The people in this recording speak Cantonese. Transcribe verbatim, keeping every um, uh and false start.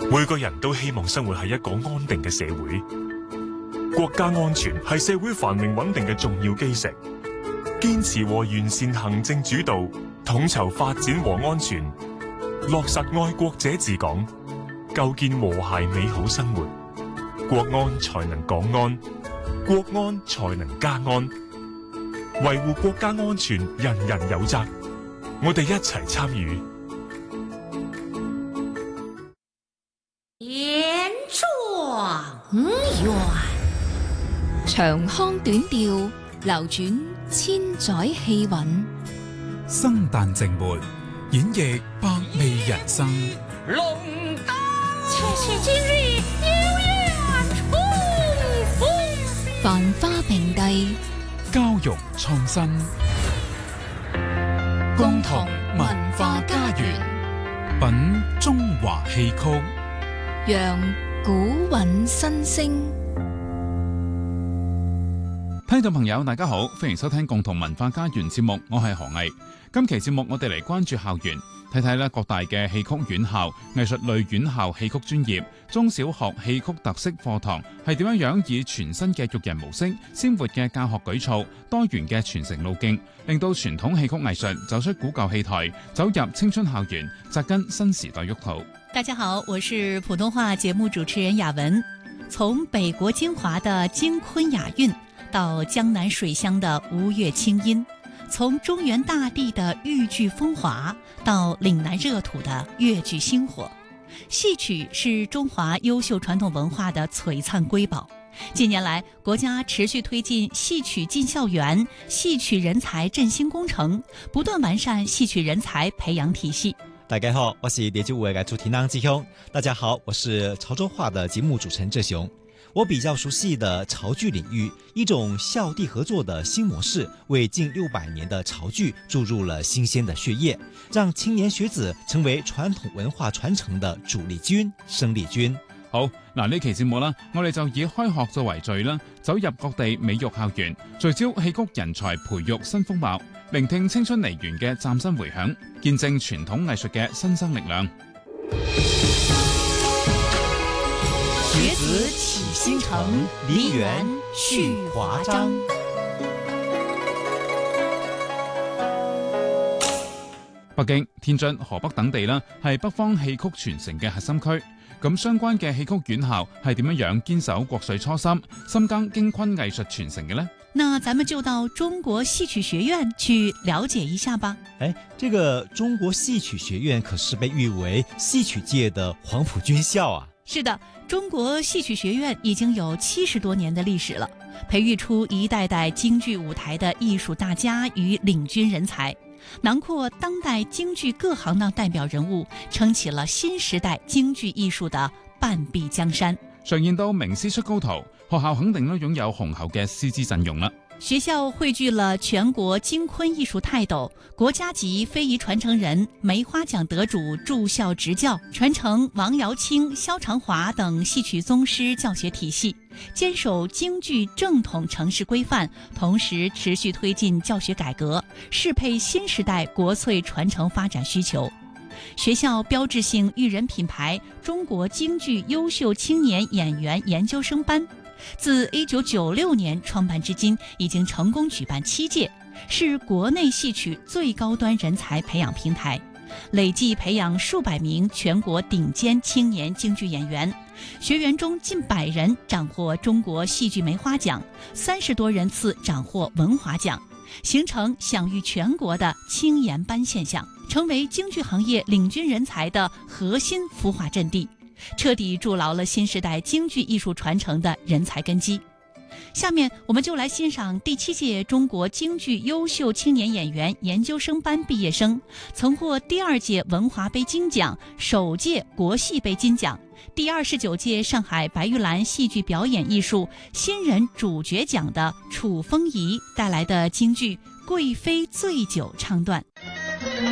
每個人都希望生活喺一個安定嘅社會，國家安全係社會繁榮穩定嘅重要基石。堅持和完善行政主導，統籌發展和安全，落實愛國者治港，構建和諧美好生活，國安才能港安，國安才能家安。維護國家安全，人人有責。我哋一齊參與。 言狀元， 長腔短調，流轉千載氣韻。 生旦淨末，演繹百味人生。 龍燈切切今日有緣重逢， 繁花並蒂， 交融創新，共同文化家園，品中華戲曲， 讓古韻新聲。 聽眾朋友大家好，歡迎收聽共同文化家園節目，我係何毅。今期節目我哋嚟關注校園，睇睇咧各大嘅戲曲院校、藝術類院校戲曲專業、中小學戲曲特色課堂係點樣樣以全新嘅育人模式、鮮活嘅教學舉措、多元嘅傳承路徑，令到傳統戲曲藝術走出古舊戲台，走入青春校園，扎根新時代沃土。 大家好，我是普通話節目主持人雅文。從北國精華的京昆雅韻，到江南水鄉的吳越清音，從中原大地的豫劇風華，到嶺南熱土的粵劇星火，戲曲是中華優秀傳統文化的璀璨瑰寶。近年來，國家持續推進戲曲進校園、戲曲人才振興工程，不斷完善戲曲人才培養體系。 大家好，我是電視會嘅主持人志雄。大家好，我是潮州話的節目主持人志雄。我比較熟悉的潮劇領域，一種校地合作的新模式，為近六百年的潮劇注入了新鮮的血液，讓青年學子成為傳統文化傳承的主力軍、生力軍。 好，嗱呢期節目啦，我哋就以開學作為序啦，走入各地美育校園，聚焦戲曲人才培育新風貌，聆聽青春梨園嘅嶄新回響，見證傳統藝術嘅新生力量。 學子起新城，梨園續華章。 北京、天津、河北等地啦，係北方戲曲傳承嘅核心區。咁相關嘅戲曲院校係點樣樣堅守國粹初心，深耕京昆藝術傳承嘅呢？ 那咱們就到中國戲曲學院去了解一下吧。 哎，這個中國戲曲學院可是被譽為戲曲界的黃埔軍校啊。 是的，中國戲曲學院已經有七十多年的歷史了，培育出一代代京劇舞台的藝術大家與領軍人才，囊括當代京劇各行當代表人物，撐起了新時代京劇藝術的半壁江山。 常言到名師出高徒，學校肯定都擁有雄厚嘅師資陣容啦。 學校匯聚了全國京昆藝術泰斗、國家級非遺傳承人、梅花獎得主駐校執教，傳承王堯卿、蕭長華等戲曲宗師教學體系，堅守京劇正統程式規範，同時持續推進教學改革，適配新時代國粹傳承發展需求。學校標誌性育人品牌中國京劇優秀青年演員研究生班，自一九九六年創辦至今，已經成功舉辦七屆，是國內戲曲最高端人才培養平台，累計培養數百名全國頂尖青年京劇演員。學員中近百人斬獲中國戲劇梅花獎，三十多人次斬獲文華獎，形成享譽全國的青研班現象，成為京劇行業領軍人才的核心孵化陣地，徹底築牢了新時代京劇藝術傳承的人才根基。下面我們就來欣賞第七屆中國京劇優秀青年演員研究生班畢業生，曾獲第二屆文華杯金獎、首屆國戲杯金獎、第二十九屆上海白玉蘭戲劇表演藝術新人主角獎的楚風儀帶來的京劇《貴妃醉酒》唱段。